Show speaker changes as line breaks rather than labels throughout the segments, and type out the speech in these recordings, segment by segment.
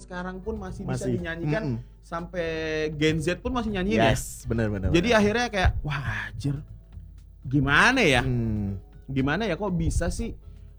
sekarang pun masih bisa dinyanyikan, sampai Gen Z pun masih nyanyiin
yes,
ya.
Benar.
Jadi akhirnya kayak wah anjir, gimana ya? Gimana ya kok bisa sih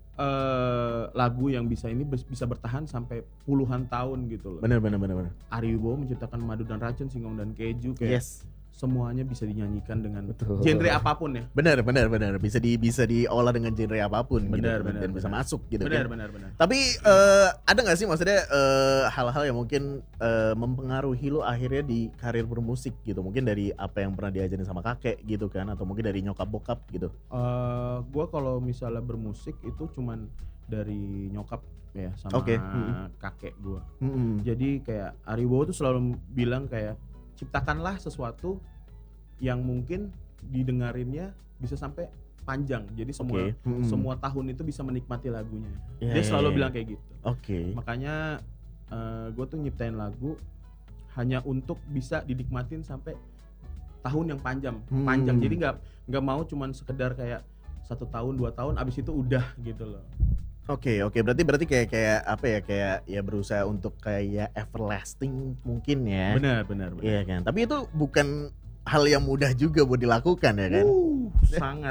lagu yang bisa bertahan sampai puluhan tahun gitu loh.
Benar.
Ari Wibowo menciptakan Madu dan Racun, Singkong dan Keju, kayak semuanya bisa dinyanyikan dengan genre apapun ya.
Benar. Bisa diolah dengan genre apapun
benar,
gitu. Dan bisa masuk gitu.
Benar.
Tapi ada nggak sih maksudnya hal-hal yang mungkin mempengaruhi lo akhirnya di karir bermusik gitu? Mungkin dari apa yang pernah diajarin sama kakek gitu kan, atau mungkin dari nyokap bokap gitu?
Gua kalau misalnya bermusik itu cuman dari nyokap ya sama kakek gua. Jadi kayak Ari Wibowo tuh selalu bilang kayak ciptakanlah sesuatu yang mungkin didengarinnya bisa sampai panjang. Jadi semua tahun itu bisa menikmati lagunya. Dia selalu bilang kayak gitu. Makanya gue tuh nyiptain lagu hanya untuk bisa dinikmatin sampai tahun yang panjang. Jadi nggak mau cuman sekedar kayak 1 tahun 2 tahun abis itu udah gitu loh.
Oke, berarti kayak apa ya, kayak ya berusaha untuk kayak everlasting mungkin ya.
Benar.
Iya kan. Tapi itu bukan hal yang mudah juga buat dilakukan ya kan.
Sangat.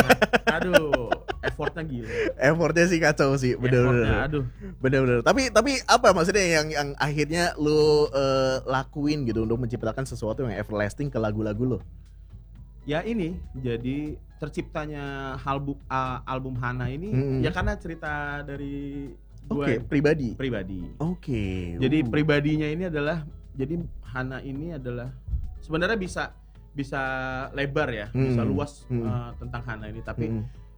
Aduh, effortnya gila.
Effortnya sih kacau sih, bener-bener. Bener-bener. Tapi apa maksudnya yang akhirnya lu lakuin gitu untuk menciptakan sesuatu yang everlasting ke lagu-lagu lu?
Ya ini, jadi terciptanya album Hana ini ya karena cerita dari gue
pribadi.
Jadi pribadinya ini adalah, jadi Hana ini adalah sebenarnya bisa lebar ya, bisa luas tentang Hana ini. Tapi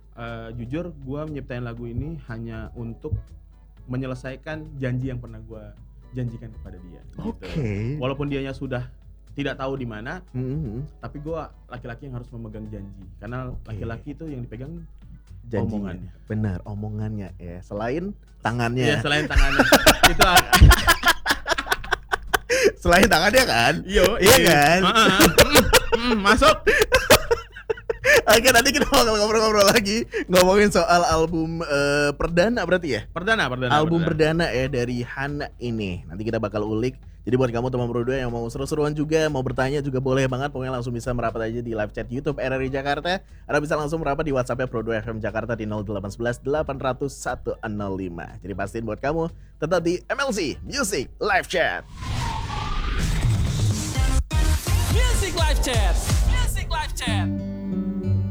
jujur gue nyiptain lagu ini hanya untuk menyelesaikan janji yang pernah gue janjikan kepada dia. Gitu. Walaupun dianya sudah tidak tahu di mana, tapi gue laki-laki yang harus memegang janji, karena laki-laki itu yang dipegang janjinya. Omongannya.
Benar, omongannya ya. Selain tangannya.
Iya, selain tangannya. Itu
selain tangannya kan?
Iya
kan?
Masuk.
Oke, nanti kita ngobrol-ngobrol lagi ngomongin soal album perdana berarti ya?
Perdana.
Album perdana ya dari Hana ini. Nanti kita bakal ulik. Jadi buat kamu teman berdua yang mau seru-seruan juga, mau bertanya juga boleh banget. Pokoknya langsung bisa merapat aja di live chat YouTube RRI Jakarta. Anda bisa langsung merapat di WhatsApp-nya Pro2 FM Jakarta di 0811 800 105. Jadi pastiin buat kamu tetap di MLC Music Live Chat.
Music Live Chat.